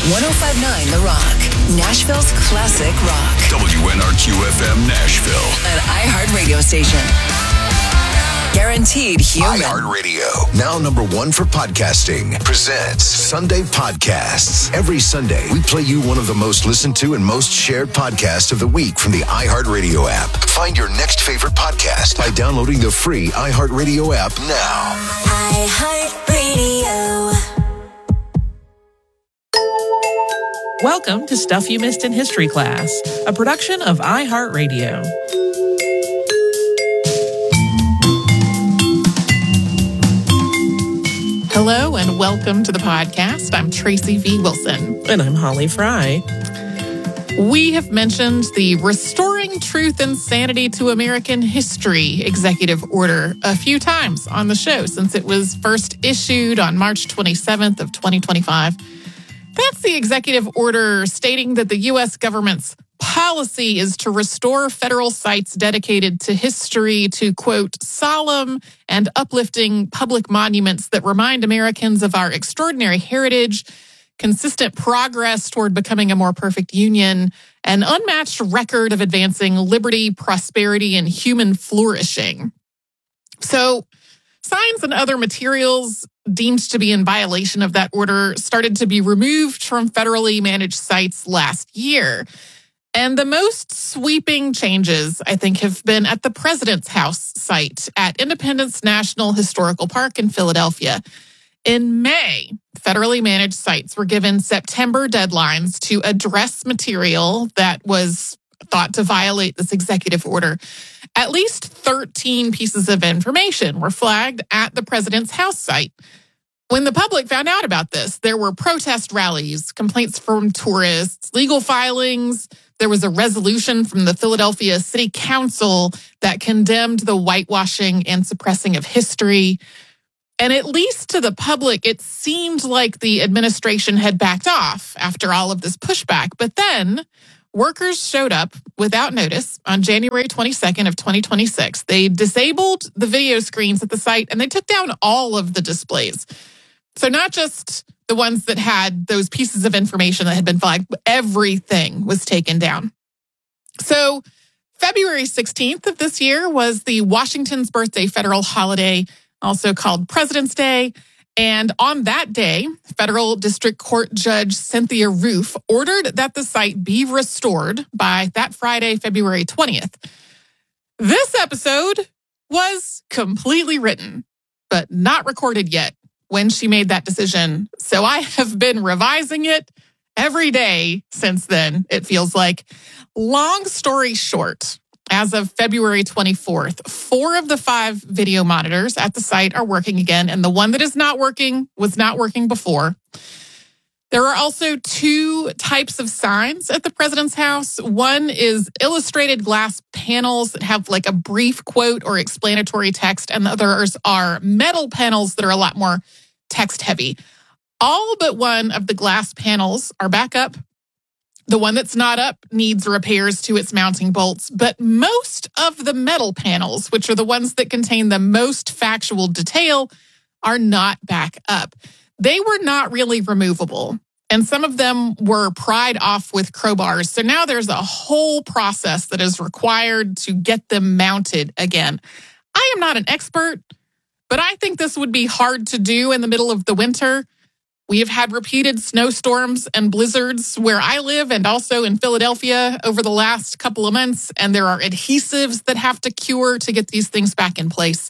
105.9 The Rock, Nashville's classic rock. WNRQ-FM Nashville. An iHeart radio station. Guaranteed human. iHeartRadio, now number one for podcasting, presents Sunday Podcasts. Every Sunday, we play you one of the most listened to and most shared podcasts of the week from the iHeartRadio app. Find your next favorite podcast by downloading the free iHeartRadio app now. iHeartRadio. Welcome to Stuff You Missed in History Class, a production of iHeartRadio. Hello and welcome to the podcast. I'm Tracy V. Wilson. And I'm Holly Fry. We have mentioned the Restoring Truth and Sanity to American History executive order a few times on the show since it was first issued on March 27th of 2025. That's the executive order stating that the U.S. government's policy is to restore federal sites dedicated to history to, quote, solemn and uplifting public monuments that remind Americans of our extraordinary heritage, consistent progress toward becoming a more perfect union, an unmatched record of advancing liberty, prosperity, and human flourishing. So, signs and other materials deemed to be in violation of that order started to be removed from federally managed sites last year. And the most sweeping changes, I think, have been at the President's House site at Independence National Historical Park in Philadelphia. In May, federally managed sites were given September deadlines to address material that was thought to violate this executive order. At least 13 pieces of information were flagged at the President's House site. When the public found out about this, there were protest rallies, complaints from tourists, legal filings. There was a resolution from the Philadelphia City Council that condemned the whitewashing and suppressing of history. And at least to the public, it seemed like the administration had backed off after all of this pushback. But then workers showed up without notice on January 22nd of 2026. They disabled the video screens at the site and they took down all of the displays. So not just the ones that had those pieces of information that had been flagged, but everything was taken down. So February 16th of this year was the Washington's birthday federal holiday, also called President's Day. And on that day, Federal District Court Judge Cynthia Roof ordered that the site be restored by that Friday, February 20th. This episode was completely written, but not recorded yet when she made that decision. So I have been revising it every day since then, it feels like. Long story short, as of February 24th, 4 of the 5 video monitors at the site are working again, and the one that is not working was not working before. There are also 2 types of signs at the President's House. One is illustrated glass panels that have like a brief quote or explanatory text, and the others are metal panels that are a lot more text heavy. All but one of the glass panels are back up. The one that's not up needs repairs to its mounting bolts, but most of the metal panels, which are the ones that contain the most factual detail, are not back up. They were not really removable, and some of them were pried off with crowbars. So now there's a whole process that is required to get them mounted again. I am not an expert, but I think this would be hard to do in the middle of the winter. We have had repeated snowstorms and blizzards where I live and also in Philadelphia over the last couple of months, and there are adhesives that have to cure to get these things back in place.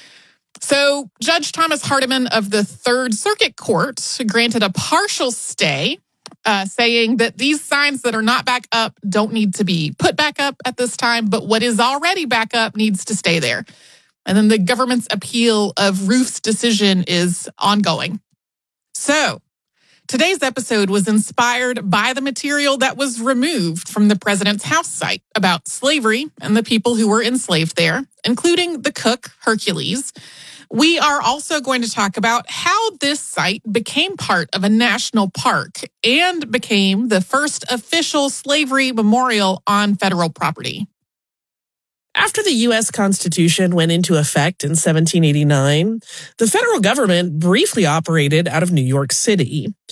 So Judge Thomas Hardiman of the Third Circuit Court granted a partial stay, saying that these signs that are not back up don't need to be put back up at this time, but what is already back up needs to stay there. And then the government's appeal of Roof's decision is ongoing. So, today's episode was inspired by the material that was removed from the President's House site about slavery and the people who were enslaved there, including the cook, Hercules. We are also going to talk about how this site became part of a national park and became the first official slavery memorial on federal property. After the U.S. Constitution went into effect in 1789, the federal government briefly operated out of New York City.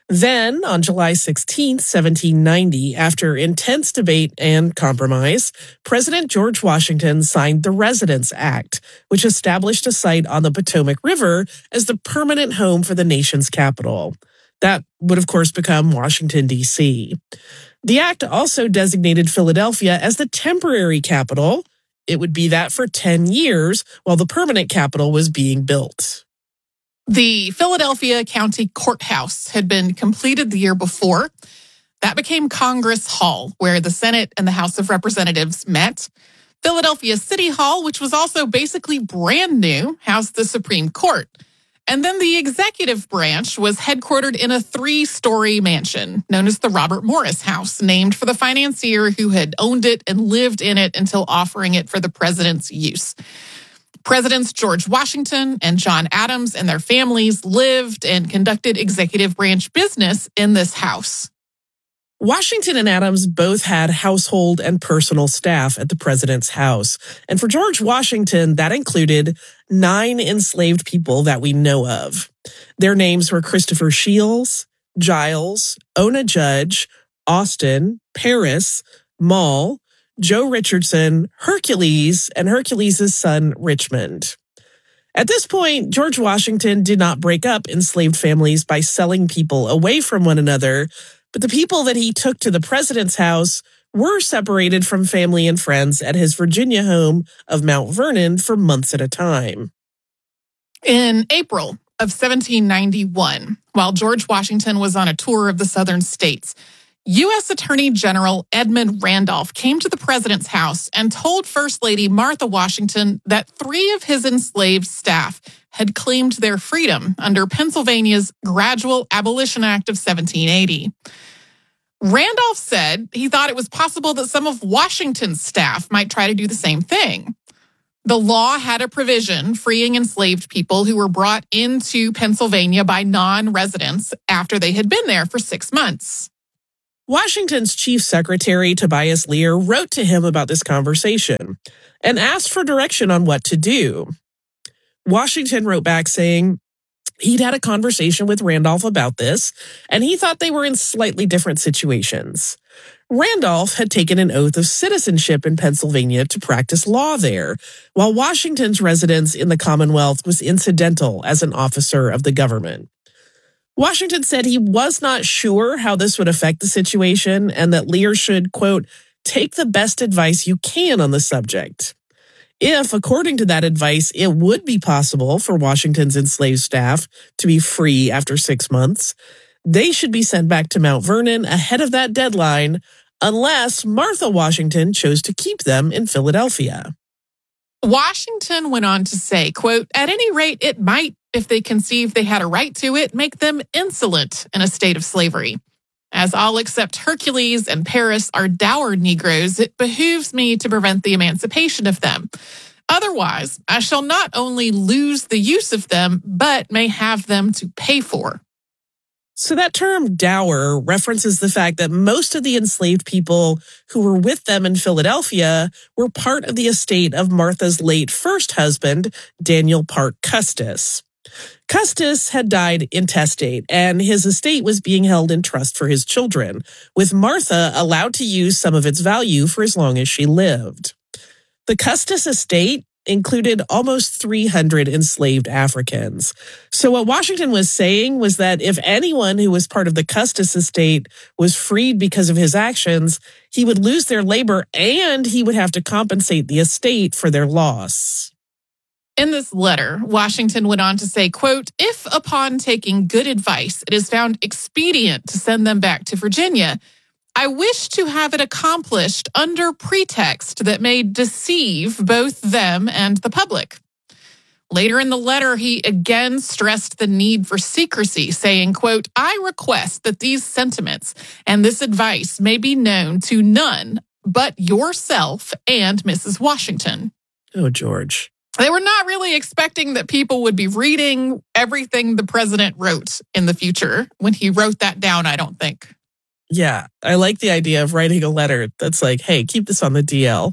Then, on July 16, 1790, after intense debate and compromise, President George Washington signed the Residence Act, which established a site on the Potomac River as the permanent home for the nation's capital. That would, of course, become Washington, D.C. The act also designated Philadelphia as the temporary capital. It would be that for 10 years while the permanent capital was being built. The Philadelphia County Courthouse had been completed the year before. That became Congress Hall, where the Senate and the House of Representatives met. Philadelphia City Hall, which was also basically brand new, housed the Supreme Court. And then the executive branch was headquartered in a 3-story mansion known as the Robert Morris House, named for the financier who had owned it and lived in it until offering it for the president's use. Presidents George Washington and John Adams and their families lived and conducted executive branch business in this house. Washington and Adams both had household and personal staff at the president's house. And for George Washington, that included 9 enslaved people that we know of. Their names were Christopher Shields, Giles, Ona Judge, Austin, Paris, Moll, Joe Richardson, Hercules, and Hercules' son, Richmond. At this point, George Washington did not break up enslaved families by selling people away from one another, but the people that he took to the president's house were separated from family and friends at his Virginia home of Mount Vernon for months at a time. In April of 1791, while George Washington was on a tour of the southern states, U.S. Attorney General Edmund Randolph came to the president's house and told First Lady Martha Washington that 3 of his enslaved staff had claimed their freedom under Pennsylvania's Gradual Abolition Act of 1780. Randolph said he thought it was possible that some of Washington's staff might try to do the same thing. The law had a provision freeing enslaved people who were brought into Pennsylvania by non-residents after they had been there for 6 months. Washington's chief secretary, Tobias Lear, wrote to him about this conversation and asked for direction on what to do. Washington wrote back saying he'd had a conversation with Randolph about this, and he thought they were in slightly different situations. Randolph had taken an oath of citizenship in Pennsylvania to practice law there, while Washington's residence in the Commonwealth was incidental as an officer of the government. Washington said he was not sure how this would affect the situation and that Lear should, quote, take the best advice you can on the subject. If, according to that advice, it would be possible for Washington's enslaved staff to be free after 6 months, they should be sent back to Mount Vernon ahead of that deadline unless Martha Washington chose to keep them in Philadelphia. Washington went on to say, quote, at any rate, it might, if they conceive they had a right to it, make them insolent in a state of slavery. As all except Hercules and Paris are dowered Negroes, it behooves me to prevent the emancipation of them. Otherwise, I shall not only lose the use of them, but may have them to pay for. So that term dower references the fact that most of the enslaved people who were with them in Philadelphia were part of the estate of Martha's late first husband, Daniel Parke Custis. Custis had died intestate, and his estate was being held in trust for his children, with Martha allowed to use some of its value for as long as she lived. The Custis estate included almost 300 enslaved Africans. So what Washington was saying was that if anyone who was part of the Custis estate was freed because of his actions, he would lose their labor and he would have to compensate the estate for their loss. In this letter, Washington went on to say, quote, if upon taking good advice it is found expedient to send them back to Virginia, I wish to have it accomplished under pretext that may deceive both them and the public. Later in the letter, he again stressed the need for secrecy, saying, quote, I request that these sentiments and this advice may be known to none but yourself and Mrs. Washington. Oh, George. They were not really expecting that people would be reading everything the president wrote in the future when he wrote that down, I don't think. Yeah, I like the idea of writing a letter that's like, hey, keep this on the DL,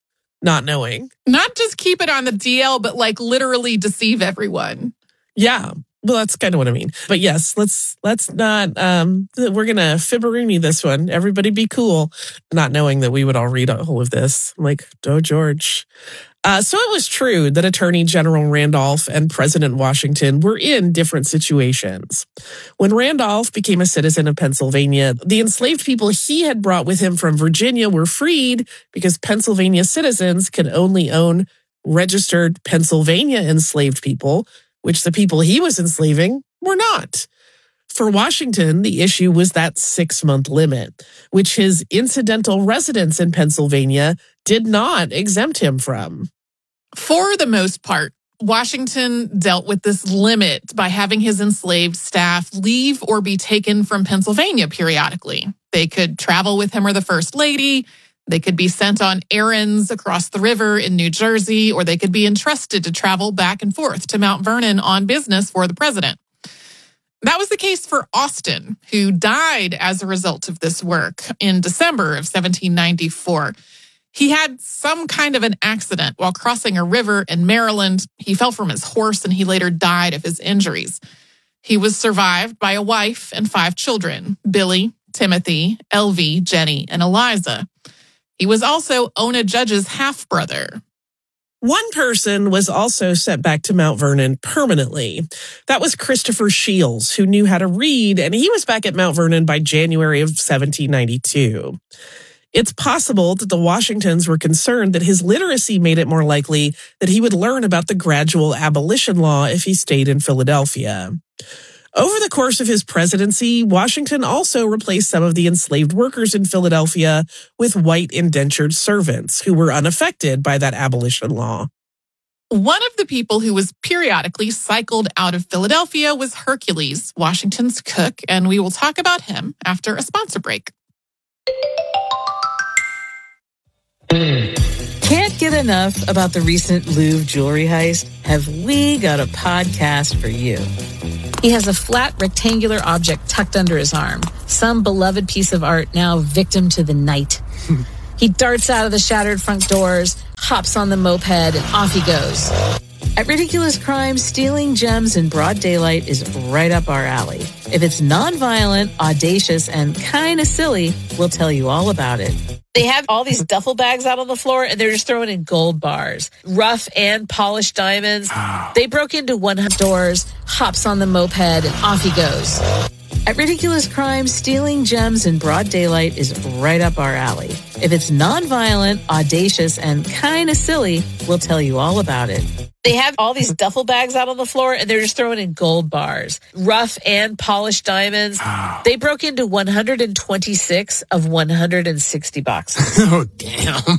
not knowing. Not just keep it on the DL, but like literally deceive everyone. Yeah, Well, that's kind of what I mean. But yes, let's not, we're going to Fibberini this one. Everybody be cool. Not knowing that we would all read all of this. I'm like, oh, George. So it was true that Attorney General Randolph and President Washington were in different situations. When Randolph became a citizen of Pennsylvania, the enslaved people he had brought with him from Virginia were freed because Pennsylvania citizens could only own registered Pennsylvania enslaved people, which the people he was enslaving were not. For Washington, the issue was that 6-month limit, which his incidental residence in Pennsylvania did not exempt him from. For the most part, Washington dealt with this limit by having his enslaved staff leave or be taken from Pennsylvania periodically. They could travel with him or the First Lady. They could be sent on errands across the river in New Jersey, or they could be entrusted to travel back and forth to Mount Vernon on business for the president. That was the case for Austin, who died as a result of this work in December of 1794. He had some kind of an accident while crossing a river in Maryland. He fell from his horse and he later died of his injuries. He was survived by a wife and 5 children, Billy, Timothy, Elvie, Jenny, and Eliza. He was also Ona Judge's half-brother. One person was also sent back to Mount Vernon permanently. That was Christopher Shields, who knew how to read, and he was back at Mount Vernon by January of 1792. It's possible that the Washingtons were concerned that his literacy made it more likely that he would learn about the gradual abolition law if he stayed in Philadelphia. Over the course of his presidency, Washington also replaced some of the enslaved workers in Philadelphia with white indentured servants who were unaffected by that abolition law. One of the people who was periodically cycled out of Philadelphia was Hercules, Washington's cook, and we will talk about him after a sponsor break. Can't get enough about the recent Louvre jewelry heist? Have we got a podcast for you? He has a flat rectangular object tucked under his arm, some beloved piece of art now victim to the night. He darts out of the shattered front doors, hops on the moped, and off he goes. At Ridiculous Crimes, stealing gems in broad daylight is right up our alley. If it's nonviolent, audacious, and kind of silly, we'll tell you all about it. They have all these duffel bags out on the floor, and they're just throwing in gold bars, rough and polished diamonds. They broke into 100 doors, hops on the moped, and off he goes. At Ridiculous Crimes, stealing gems in broad daylight is right up our alley. If it's nonviolent, audacious, and kind of silly, we'll tell you all about it. They have all these duffel bags out on the floor, and they're just throwing in gold bars, rough and polished diamonds. They broke into 126 of 160 boxes. Oh, damn.